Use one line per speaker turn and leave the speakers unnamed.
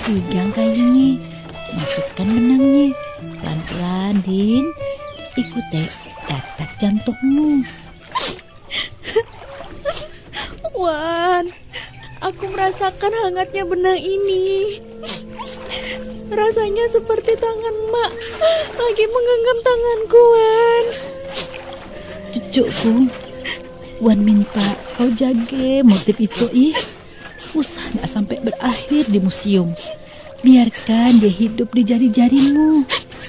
Pegang kayunya, masukkan benangnya. Pelan-pelan, Din. Ikuti detak jantungmu.
Wan, aku merasakan hangatnya benang ini. Rasanya seperti tangan Mak lagi menggenggam tanganku, Wan.
Cucuku, Wan minta kau jaga motif itu, usah gak sampai berakhir di museum. Biarkan dia hidup di jari-jarimu.